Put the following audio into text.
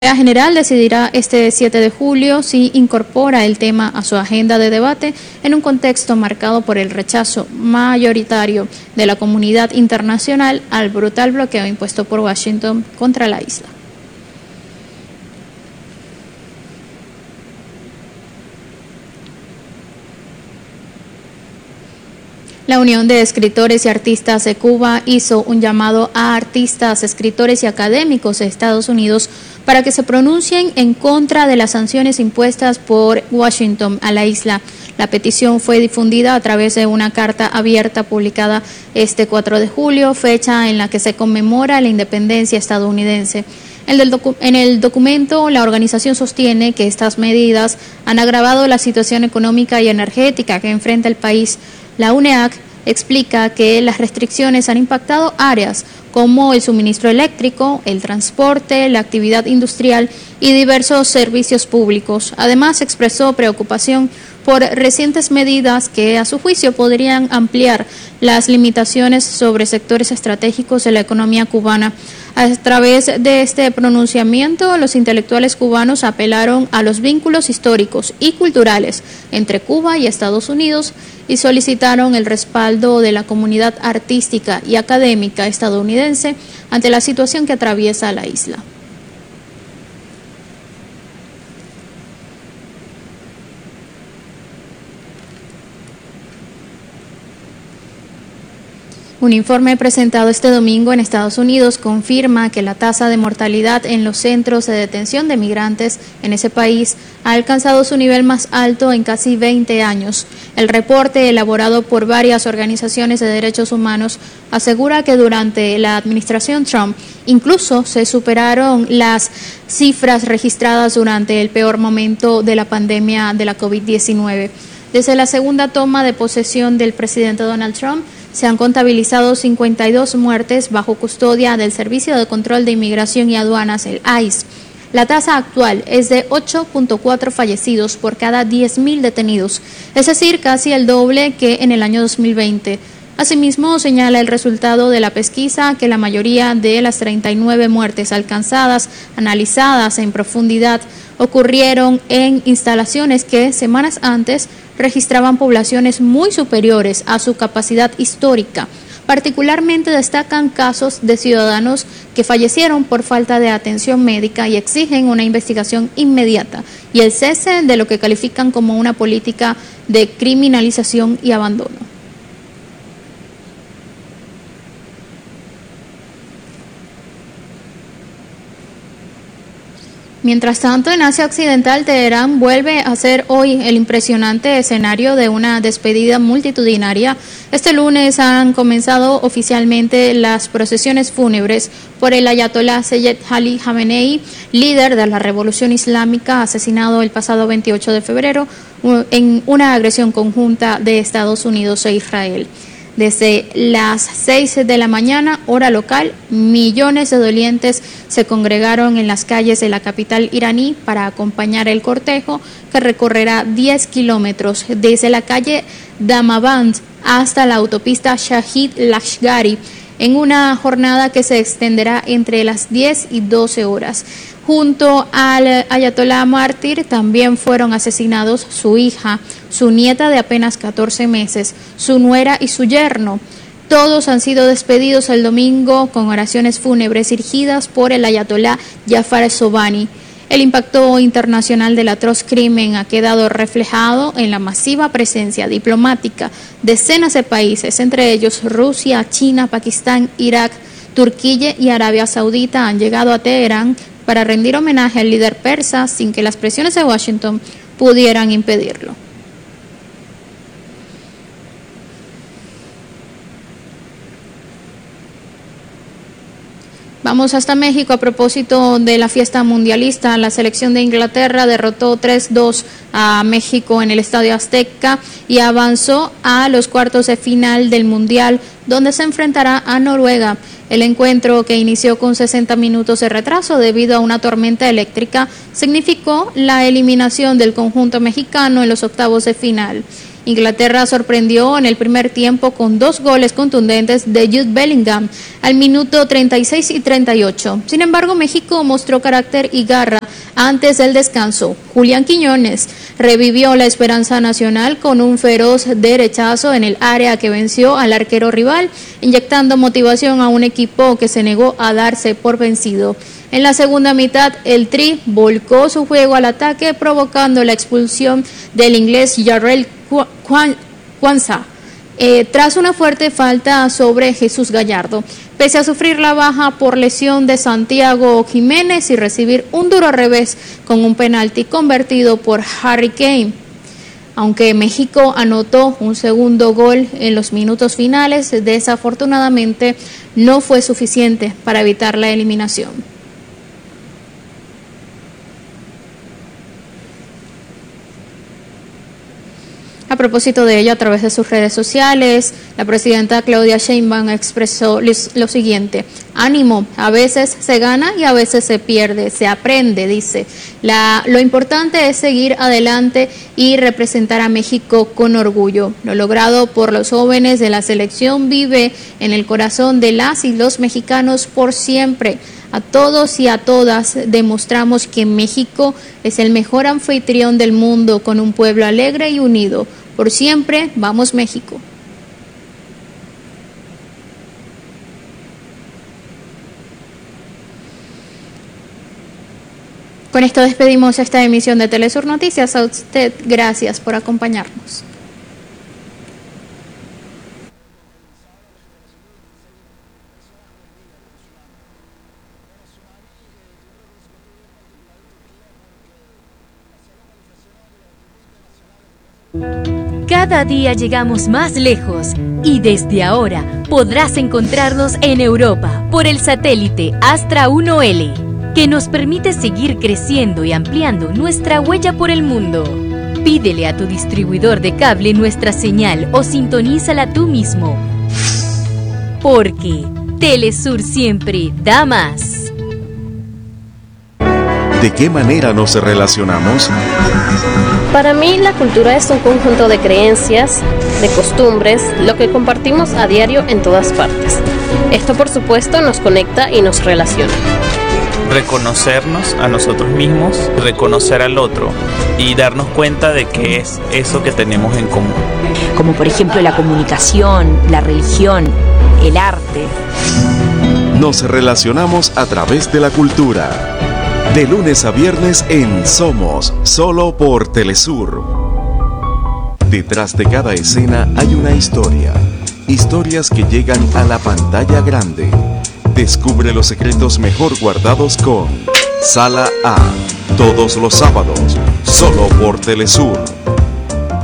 La Asamblea General decidirá este 7 de julio si incorpora el tema a su agenda de debate en un contexto marcado por el rechazo mayoritario de la comunidad internacional al brutal bloqueo impuesto por Washington contra la isla. La Unión de Escritores y Artistas de Cuba hizo un llamado a artistas, escritores y académicos de Estados Unidos para que se pronuncien en contra de las sanciones impuestas por Washington a la isla. La petición fue difundida a través de una carta abierta publicada este 4 de julio, fecha en la que se conmemora la independencia estadounidense. En el documento, la organización sostiene que estas medidas han agravado la situación económica y energética que enfrenta el país. La UNEAC explica que las restricciones han impactado áreas como el suministro eléctrico, el transporte, la actividad industrial y diversos servicios públicos. Además, expresó preocupación por recientes medidas que, a su juicio, podrían ampliar las limitaciones sobre sectores estratégicos de la economía cubana. A través de este pronunciamiento, los intelectuales cubanos apelaron a los vínculos históricos y culturales entre Cuba y Estados Unidos y solicitaron el respaldo de la comunidad artística y académica estadounidense ante la situación que atraviesa la isla. Un informe presentado este domingo en Estados Unidos confirma que la tasa de mortalidad en los centros de detención de migrantes en ese país ha alcanzado su nivel más alto en casi 20 años. El reporte, elaborado por varias organizaciones de derechos humanos, asegura que durante la administración Trump incluso se superaron las cifras registradas durante el peor momento de la pandemia de la COVID-19. Desde la segunda toma de posesión del presidente Donald Trump, se han contabilizado 52 muertes bajo custodia del Servicio de Control de Inmigración y Aduanas, el ICE. La tasa actual es de 8.4 fallecidos por cada 10.000 detenidos, es decir, casi el doble que en el año 2020. Asimismo, señala el resultado de la pesquisa que la mayoría de las 39 muertes alcanzadas, analizadas en profundidad, ocurrieron en instalaciones que semanas antes registraban poblaciones muy superiores a su capacidad histórica. Particularmente destacan casos de ciudadanos que fallecieron por falta de atención médica y exigen una investigación inmediata y el cese de lo que califican como una política de criminalización y abandono. Mientras tanto, en Asia Occidental, Teherán vuelve a ser hoy el impresionante escenario de una despedida multitudinaria. Este lunes han comenzado oficialmente las procesiones fúnebres por el ayatolá Seyed Ali Khamenei, líder de la revolución islámica, asesinado el pasado 28 de febrero en una agresión conjunta de Estados Unidos e Israel. Desde las 6 de la mañana, hora local, millones de dolientes se congregaron en las calles de la capital iraní para acompañar el cortejo que recorrerá 10 kilómetros desde la calle Damavand hasta la autopista Shahid Lashkari, en una jornada que se extenderá entre las 10 y 12 horas. Junto al ayatolá mártir también fueron asesinados su hija, su nieta de apenas 14 meses, su nuera y su yerno. Todos han sido despedidos el domingo con oraciones fúnebres dirigidas por el ayatolá Jafar Sobhani. El impacto internacional del atroz crimen ha quedado reflejado en la masiva presencia diplomática. Decenas de países, entre ellos Rusia, China, Pakistán, Irak, Turquía y Arabia Saudita, han llegado a Teherán para rendir homenaje al líder persa sin que las presiones de Washington pudieran impedirlo. Vamos hasta México. A propósito de la fiesta mundialista, la selección de Inglaterra derrotó 3-2 a México en el Estadio Azteca y avanzó a los cuartos de final del Mundial, donde se enfrentará a Noruega. El encuentro, que inició con 60 minutos de retraso debido a una tormenta eléctrica, significó la eliminación del conjunto mexicano en los octavos de final. Inglaterra sorprendió en el primer tiempo con 2 goles contundentes de Jude Bellingham al minuto 36 y 38. Sin embargo, México mostró carácter y garra antes del descanso. Julián Quiñones revivió la esperanza nacional con un feroz derechazo en el área que venció al arquero rival, inyectando motivación a un equipo que se negó a darse por vencido. En la segunda mitad, el Tri volcó su juego al ataque, provocando la expulsión del inglés Jarrell Quansah tras una fuerte falta sobre Jesús Gallardo. Pese a sufrir la baja por lesión de Santiago Jiménez y recibir un duro revés con un penalti convertido por Harry Kane. Aunque México anotó un segundo gol en los minutos finales, desafortunadamente no fue suficiente para evitar la eliminación. A propósito de ello, a través de sus redes sociales, la presidenta Claudia Sheinbaum expresó lo siguiente: ánimo, a veces se gana y a veces se pierde, se aprende, dice. Lo importante es seguir adelante y representar a México con orgullo. Lo logrado por los jóvenes de la selección vive en el corazón de las y los mexicanos por siempre. A todos y a todas demostramos que México es el mejor anfitrión del mundo, con un pueblo alegre y unido. Por siempre, vamos México. Con esto despedimos esta emisión de Telesur Noticias. A usted, gracias por acompañarnos. Cada día llegamos más lejos y desde ahora podrás encontrarnos en Europa por el satélite Astra 1L, que nos permite seguir creciendo y ampliando nuestra huella por el mundo. Pídele a tu distribuidor de cable nuestra señal o sintonízala tú mismo. Porque Telesur siempre da más. ¿De qué manera nos relacionamos? Para mí, la cultura es un conjunto de creencias, de costumbres, lo que compartimos a diario en todas partes. Esto, por supuesto, nos conecta y nos relaciona. Reconocernos a nosotros mismos, reconocer al otro y darnos cuenta de qué es eso que tenemos en común. Como por ejemplo la comunicación, la religión, el arte. Nos relacionamos a través de la cultura. De lunes a viernes en Somos, solo por Telesur. Detrás de cada escena hay una historia. Historias que llegan a la pantalla grande. Descubre los secretos mejor guardados con Sala A. Todos los sábados, solo por Telesur.